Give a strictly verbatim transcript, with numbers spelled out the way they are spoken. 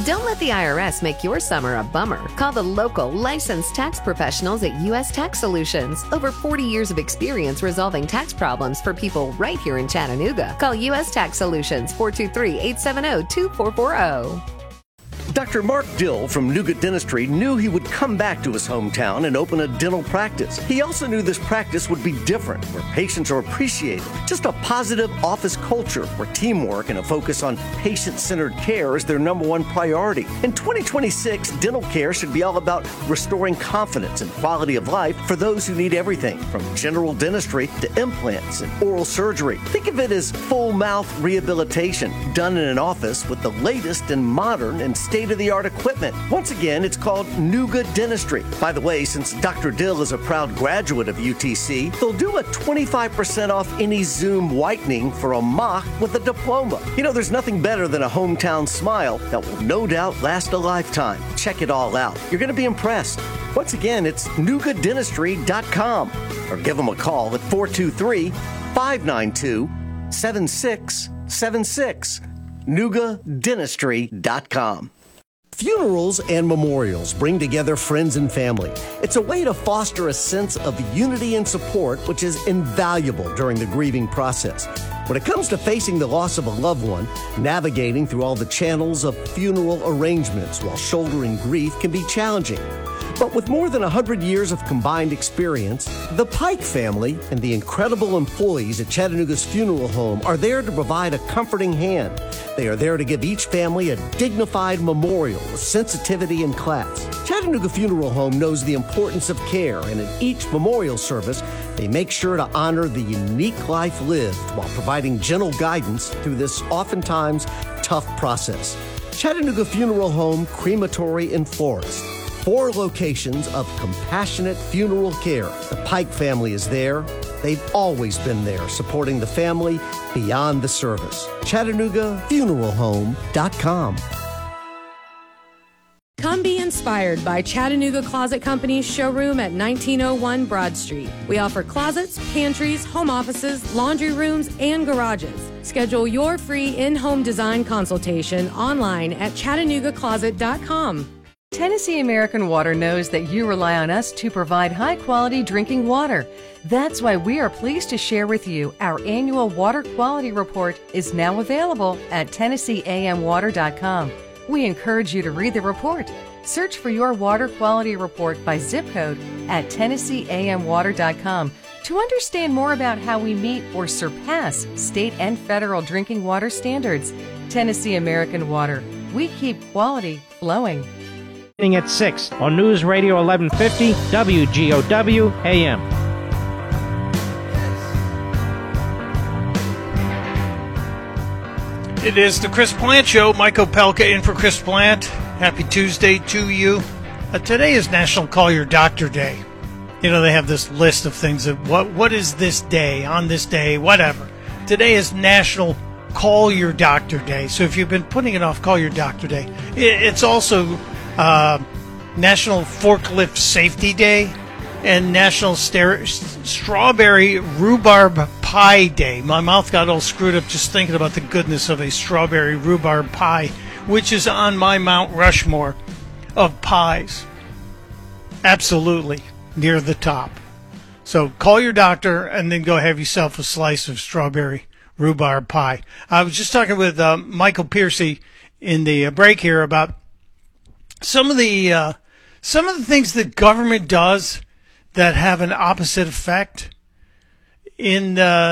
Don't let the I R S make your summer a bummer. Call the local licensed tax professionals at U S Tax Solutions. Over forty years of experience resolving tax problems for people right here in Chattanooga. Call U S Tax Solutions, four two three, eight seven zero, two four four zero. Doctor Mark Dill from Nougat Dentistry knew he would come back to his hometown and open a dental practice. He also knew this practice would be different, where patients are appreciated. Just a positive office culture where teamwork and a focus on patient-centered care is their number one priority. In twenty twenty-six, dental care should be all about restoring confidence and quality of life for those who need everything, from general dentistry to implants and oral surgery. Think of it as full mouth rehabilitation done in an office with the latest and modern and state-of-the-art equipment. Once again, it's called Nougat Dentistry. By the way, since Doctor Dill is a proud graduate of U T C, they'll do a twenty-five percent off any Zoom whitening for a mock with a diploma. You know, there's nothing better than a hometown smile that will no doubt last a lifetime. Check it all out. You're going to be impressed. Once again, it's nougat dentistry dot com or give them a call at four two three, five nine two, seven six seven six. nougat dentistry dot com. Funerals and memorials bring together friends and family. It's a way to foster a sense of unity and support, which is invaluable during the grieving process. When it comes to facing the loss of a loved one, navigating through all the channels of funeral arrangements while shouldering grief can be challenging. But with more than one hundred years of combined experience, the Pike family and the incredible employees at Chattanooga's funeral home are there to provide a comforting hand. They are there to give each family a dignified memorial with sensitivity and class. Chattanooga Funeral Home knows the importance of care, and in each memorial service, they make sure to honor the unique life lived while providing gentle guidance through this oftentimes tough process. Chattanooga Funeral Home, Crematory, and Florist. Four locations of compassionate funeral care. The Pike family is there. They've always been there, supporting the family beyond the service. Chattanooga Funeral Home dot com. Come be inspired by Chattanooga Closet Company's showroom at nineteen oh one Broad Street. We offer closets, pantries, home offices, laundry rooms, and garages. Schedule your free in-home design consultation online at chattanooga closet dot com. Tennessee American Water knows that you rely on us to provide high-quality drinking water. That's why we are pleased to share with you our annual water quality report is now available at tennessee a m water dot com. We encourage you to read the report. Search for your water quality report by zip code at tennessee a m water dot com to understand more about how we meet or surpass state and federal drinking water standards. Tennessee American Water. We keep quality flowing. At six on News Radio eleven fifty W G O W A M. It is the Chris Plant Show. Mike Opelka in for Chris Plant. Happy Tuesday to you. Uh, today is National Call Your Doctor Day. You know, they have this list of things that what what is this day, on this day, whatever. Today is National Call Your Doctor Day. So if you've been putting it off, call your doctor day. It, it's also Uh, National Forklift Safety Day and National Star- Strawberry Rhubarb Pie Day. My mouth got all screwed up just thinking about the goodness of a strawberry rhubarb pie, which is on my Mount Rushmore of pies. Absolutely near the top. So call your doctor and then go have yourself a slice of strawberry rhubarb pie. I was just talking with uh, Michael Piercy in the uh, break here about Some of the uh, some of the things that government does that have an opposite effect in uh,